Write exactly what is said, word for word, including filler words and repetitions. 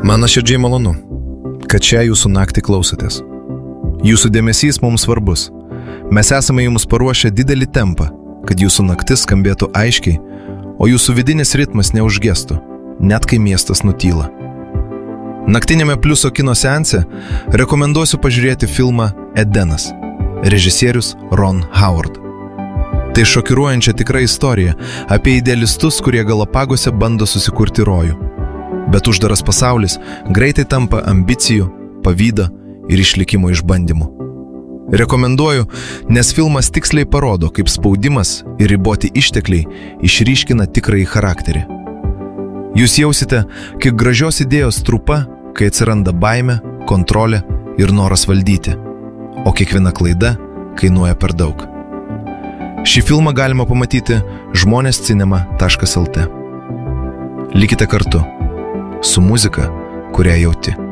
Man nuoširdžiai malonu, kad šią jūsų naktį klausotės. Jūsų dėmesys mums svarbus. Mes esame jums paruošę didelį tempą, kad jūsų naktis skambėtų aiškiai, o jūsų vidinis ritmas neužgestų, net kai miestas nutyla. Naktinėme Pliuso kino seanse rekomenduosiu pažiūrėti filmą Edenas, režisierius Ron Howard. Tai šokiruojančia tikra istorija apie idealistus, kurie Galapagose bando susikurti rojų. Bet uždaras pasaulis greitai tampa ambicijų, pavydo ir išlikimo išbandymų. Rekomenduoju, nes filmas tiksliai parodo, kaip spaudimas ir riboti ištekliai išryškina tikrąjį charakterį. Jūs jausite, kaip gražios idėjos trupa, kai atsiranda baimė, kontrolė ir noras valdyti, o kiekviena klaida kainuoja per daug. Šį filmą galima pamatyti žmonėscinema taškas el tė. Likite kartu su muzika, kurią jauti.